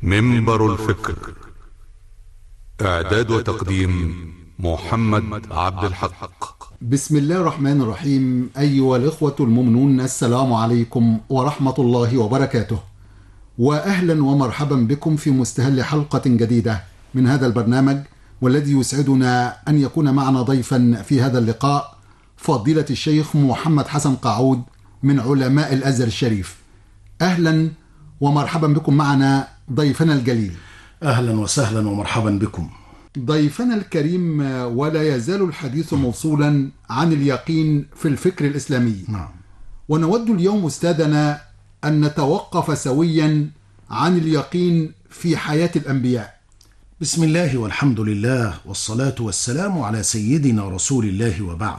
منبر الفكر. إعداد وتقديم محمد عبد الحق. بسم الله الرحمن الرحيم. أيها الإخوة المؤمنون، السلام عليكم ورحمة الله وبركاته، وأهلا ومرحبا بكم في مستهل حلقة جديدة من هذا البرنامج، والذي يسعدنا أن يكون معنا ضيفا في هذا اللقاء فضيلة الشيخ محمد حسن قاعود من علماء الأزهر الشريف. أهلا ومرحبا بكم معنا ضيفنا الجليل. أهلا وسهلا ومرحبا بكم ضيفنا الكريم. ولا يزال الحديث موصولا عن اليقين في الفكر الإسلامي. ونود اليوم أستاذنا أن نتوقف سويا عن اليقين في حياة الأنبياء. بسم الله والحمد لله والصلاة والسلام على سيدنا رسول الله، وبعد.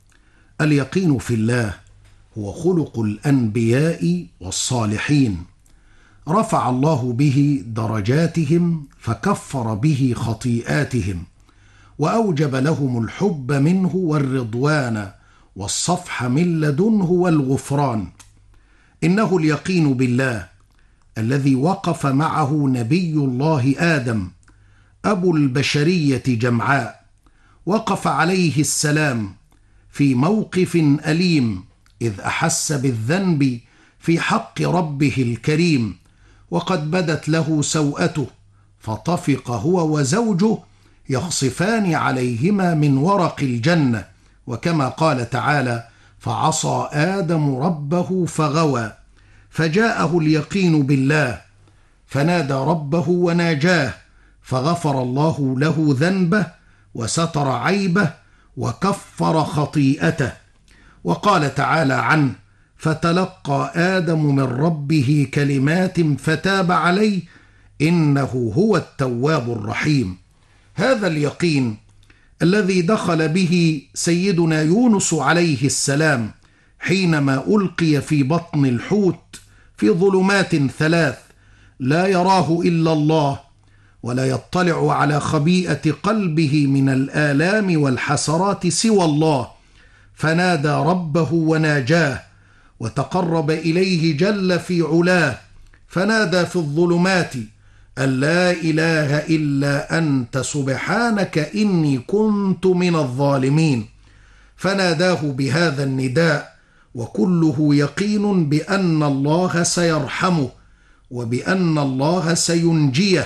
اليقين في الله هو خلق الأنبياء والصالحين، رفع الله به درجاتهم فكفر به خطيئاتهم، وأوجب لهم الحب منه والرضوان والصفح من لدنه والغفران. إنه اليقين بالله الذي وقف معه نبي الله آدم أبو البشرية جمعاء، وقف عليه السلام في موقف أليم إذ أحس بالذنب في حق ربه الكريم، وقد بدت له سوءته فطفق هو وزوجه يخصفان عليهما من ورق الجنة، وكما قال تعالى: فعصى آدم ربه فغوى، فجاءه اليقين بالله فنادى ربه وناجاه، فغفر الله له ذنبه وستر عيبه وكفر خطيئته. وقال تعالى عنه: فتلقى آدم من ربه كلمات فتاب عليه إنه هو التواب الرحيم. هذا اليقين الذي دخل به سيدنا يونس عليه السلام حينما ألقي في بطن الحوت في ظلمات ثلاث لا يراه إلا الله، ولا يطلع على خبيئة قلبه من الآلام والحسرات سوى الله، فنادى ربه وناجاه وتقرب إليه جل في علاه، فنادى في الظلمات أن لا إله إلا أنت سبحانك إني كنت من الظالمين. فناداه بهذا النداء وكله يقين بأن الله سيرحمه وبأن الله سينجيه،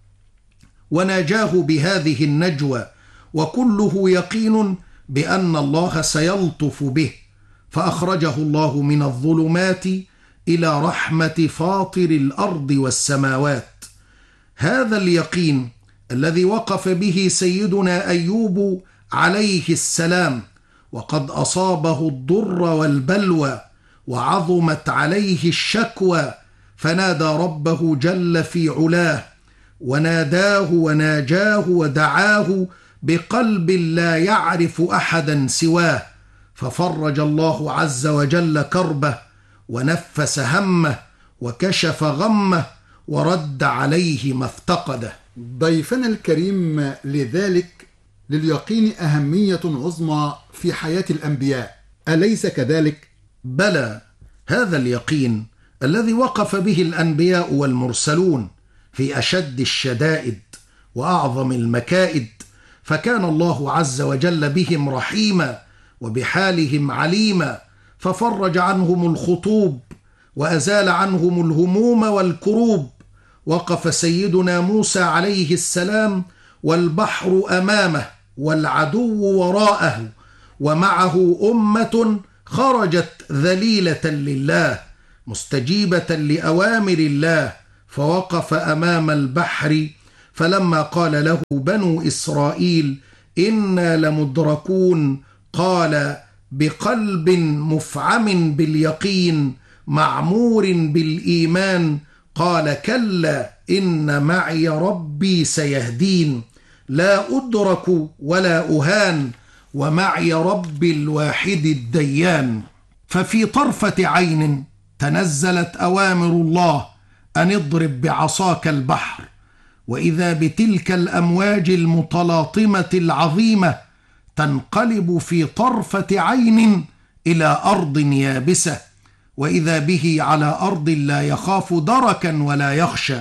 وناجاه بهذه النجوى وكله يقين بأن الله سيلطف به، فأخرجه الله من الظلمات إلى رحمة فاطر الأرض والسماوات. هذا اليقين الذي وقف به سيدنا أيوب عليه السلام وقد أصابه الضر والبلوى وعظمت عليه الشكوى، فنادى ربه جل في علاه وناداه وناجاه ودعاه بقلب لا يعرف أحدا سواه، ففرج الله عز وجل كربه ونفس همه وكشف غمه ورد عليه ما افتقده. ضيفنا الكريم، لذلك لليقين أهمية عظمى في حياة الأنبياء، أليس كذلك؟ بلى، هذا اليقين الذي وقف به الأنبياء والمرسلون في أشد الشدائد وأعظم المكائد، فكان الله عز وجل بهم رحيما وبحالهم عليما، ففرج عنهم الخطوب وأزال عنهم الهموم والكروب. وقف سيدنا موسى عليه السلام والبحر أمامه والعدو وراءه، ومعه أمة خرجت ذليلة لله مستجيبة لأوامر الله، فوقف أمام البحر فلما قال له بنو إسرائيل إنا لمدركون قال بقلب مفعم باليقين معمور بالإيمان قال كلا إن معي ربي سيهدين، لا أدرك ولا أهان ومعي ربي الواحد الديان. ففي طرفة عين تنزلت أوامر الله أن اضرب بعصاك البحر، وإذا بتلك الأمواج المتلاطمة العظيمة تنقلب في طرفة عين إلى أرض يابسة، وإذا به على أرض لا يخاف دركا ولا يخشى،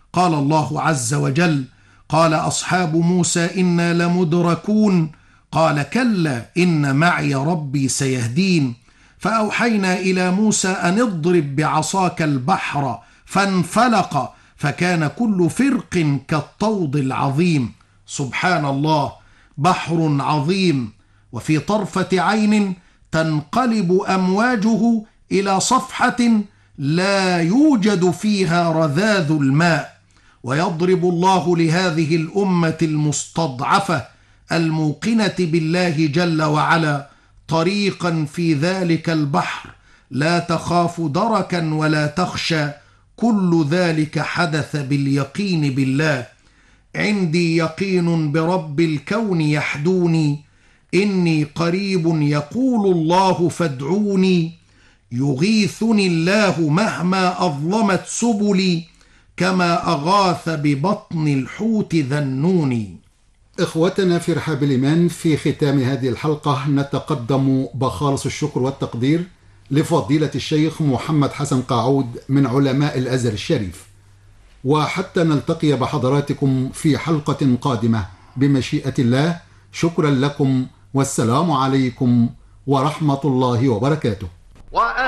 قال الله عز وجل: قال أصحاب موسى إنا لمدركون قال كلا إن معي ربي سيهدين فأوحينا إلى موسى أن اضرب بعصاك البحر فانفلق فكان كل فرق كالطود العظيم. سبحان الله، بحر عظيم وفي طرفة عين تنقلب أمواجه إلى صفحة لا يوجد فيها رذاذ الماء، ويضرب الله لهذه الأمة المستضعفة الموقنة بالله جل وعلا طريقا في ذلك البحر لا تخاف دركا ولا تخشى، كل ذلك حدث باليقين بالله. عندي يقين برب الكون يحدوني، إني قريب يقول الله فادعوني، يغيثني الله مهما أظلمت سبلي، كما أغاث ببطن الحوت ذنوني. إخوتنا في رحاب الإيمان، في ختام هذه الحلقة نتقدم بخالص الشكر والتقدير لفضيلة الشيخ محمد حسن قاعود من علماء الأزهر الشريف، وحتى نلتقي بحضراتكم في حلقة قادمة بمشيئة الله، شكرا لكم والسلام عليكم ورحمة الله وبركاته.